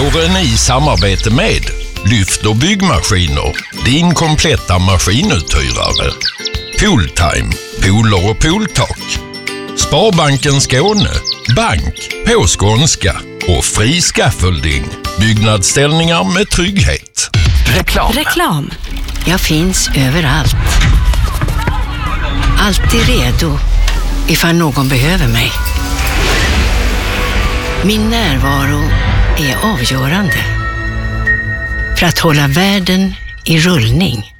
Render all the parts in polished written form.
Våren i samarbete med Lyft och byggmaskiner, din kompletta maskinuthyrare. Pooltime, pooler och pooltak. Sparbanken Skåne, bank på skånska. Och Fri Scaffolding, byggnadsställningar med trygghet. Reklam. Jag finns överallt. Alltid redo ifall någon behöver mig. Min närvaro är avgörande för att hålla världen i rullning.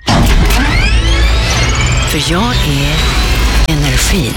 För jag är energin.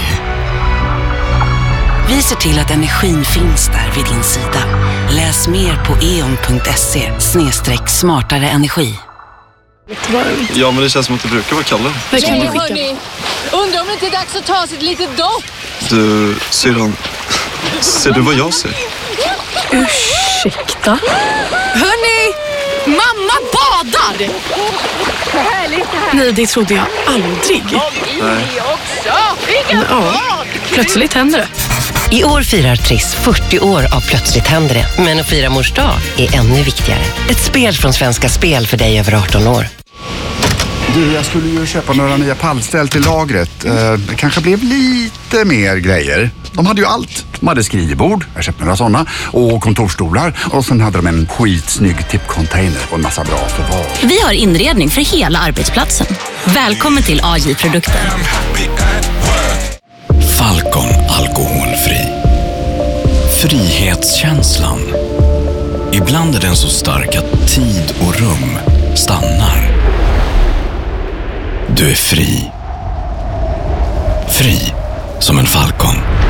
Vi ser till att energin finns där vid din sida. Läs mer på eon.se/smartare energi. Ja, men det känns som att det brukar vara kallare. Hörni, undrar om det inte är dags att ta sig ett litet dopp? Du, syrran, ser du vad jag ser? Ursäkta? Hörni, mamma badar! Nej, det trodde jag aldrig. Nej. Ja, plötsligt händer det. I år firar Triss 40 år av Plötsligt händer det. Men att fira mors dag är ännu viktigare. Ett spel från Svenska Spel för dig över 18 år. Du, jag skulle ju köpa några nya pallställ till lagret. Det kanske blev lite mer grejer. De hade ju allt. De hade skrivbord, jag köpte några sådana, och kontorstolar. Och sen hade de en skitsnygg tippcontainer och en massa bra förvar. Vi har inredning för hela arbetsplatsen. Välkommen till AJ Produkter. Falcon alkoholfri. Frihetskänslan. Ibland är den så stark att tid och rum stannar. Du är fri. Fri som en falcon.